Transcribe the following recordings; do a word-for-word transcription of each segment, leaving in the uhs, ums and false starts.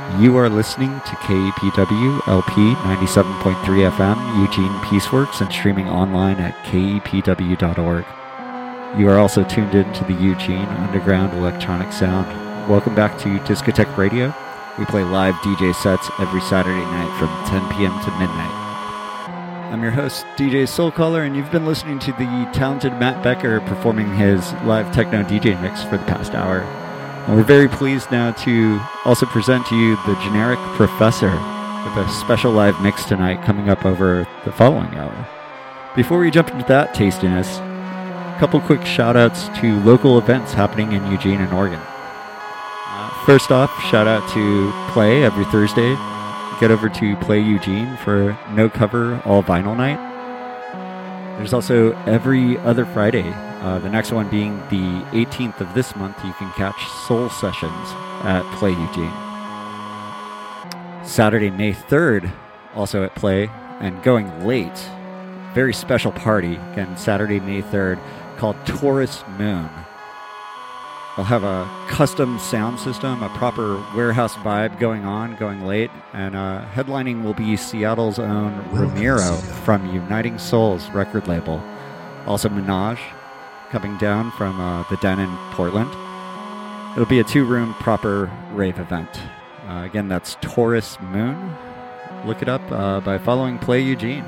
You are listening to K E P W L P ninety-seven point three F M, Eugene Peaceworks, and streaming online at K E P W dot org. You are also tuned in to the Eugene Underground Electronic Sound. Welcome back to Discotheque Radio. We play live D J sets every Saturday night from ten p.m. to midnight. I'm your host, D J Soulcaller, and you've been listening to the talented Matt Becker performing his live techno D J mix for the past hour. And we're very pleased now to also present to you the Generic Professor with a special live mix tonight coming up over the following hour. Before we jump into that tastiness, a couple quick shout outs to local events happening in Eugene and Oregon. Uh, first off, shout out to Play every Thursday. Get over to Play Eugene for No Cover All Vinyl Night. There's also every other Friday. Uh, the next one being the eighteenth of this month, you can catch Soul Sessions at Play Eugene. Saturday, May third, also at Play, and going late, very special party, again, Saturday, May third, called Taurus Moon. They'll have a custom sound system, a proper warehouse vibe going on, going late, and uh, headlining will be Seattle's own Ramiro from Uniting Souls record label. Also Minaj, coming down from uh, the Den in Portland. It'll be a two-room proper rave event. Uh, again, that's Taurus Moon. Look it up uh, by following Play Eugene.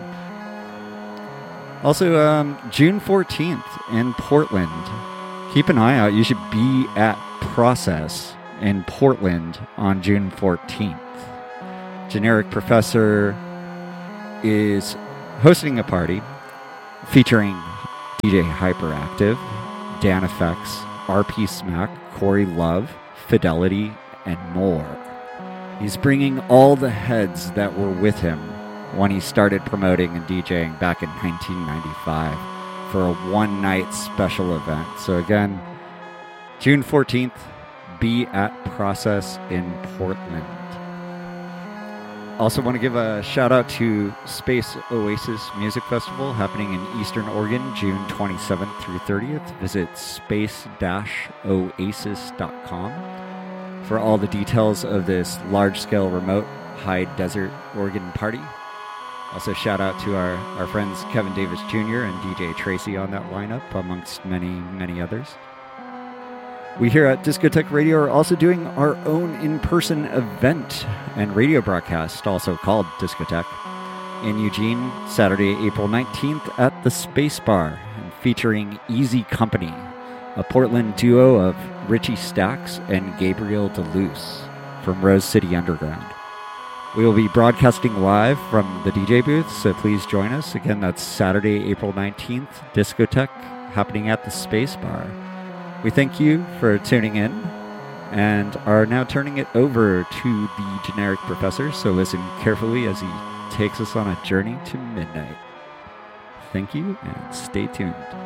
Also, um, June fourteenth in Portland. Keep an eye out. You should be at Process in Portland on June fourteenth. Generic Professor is hosting a party featuring D J Hyperactive, Dan Effects, R P Smack, Corey Love, Fidelity, and more. He's bringing all the heads that were with him when he started promoting and DJing back in nineteen ninety-five for a one-night special event. So again, June fourteenth, be at Process in Portland. Also want to give a shout out to Space Oasis Music Festival happening in Eastern Oregon, June twenty-seventh through thirtieth. Visit space dash oasis dot com for all the details of this large-scale remote high desert Oregon party. Also shout out to our, our friends Kevin Davis Junior and D J Tracy on that lineup, amongst many, many others. We here at Discotheque Radio are also doing our own in-person event and radio broadcast, also called Discotheque, in Eugene, Saturday, April nineteenth at the Space Bar, featuring Easy Company, a Portland duo of Richie Stacks and Gabriel DeLuce from Rose City Underground. We will be broadcasting live from the D J booth, so please join us. Again, that's Saturday, April nineteenth, Discotheque, happening at the Space Bar. We thank you for tuning in and are now turning it over to the Generic Professor, so listen carefully as he takes us on a journey to midnight. Thank you and stay tuned.